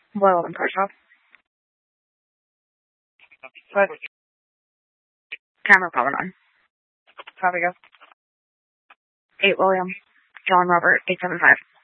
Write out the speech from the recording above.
Boyle and Car Shop. What? Camera probably on. Copy go. 8 William. John Robert 875.